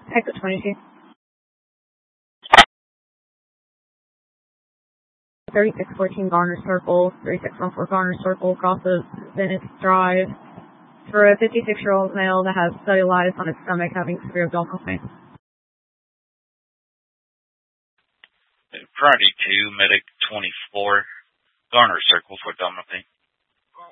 Exit 22. 3614 Garner Circle, 3614 Garner Circle crosses Venice Drive for a 56-year-old male that has cellulitis on his stomach having severe abdominal pain. Priority 2, Medic 24, Garner Circle for abdominal pain.